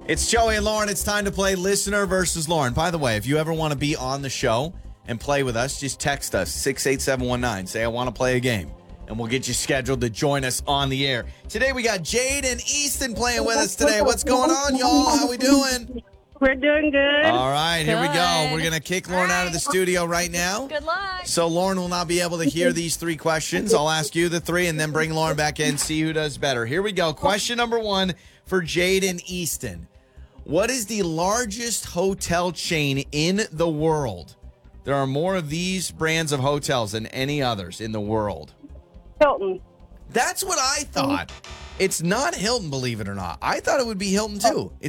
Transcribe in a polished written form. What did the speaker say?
It's Joey and Lauren. It's time to play Listener versus Lauren. By the way, if you ever want to be on the show and play with us, just text us 68719. Say, I want to play a game, and we'll get you scheduled to join us on the air. Today, we got Jade and Easton playing with us today. What's going on, y'all? How we doing? We're doing good. All right, here we go. Good. We're going to kick Lauren out of the studio right now. Good luck. So Lauren will not be able to hear these three questions. I'll ask you the three and then bring Lauren back in, see who does better. Here we go. Question number one for Jade and Easton. What is the largest hotel chain in the world? There are more of these brands of hotels than any others in the world. Hilton. That's what I thought. It's not Hilton, believe it or not. I thought it would be Hilton, too.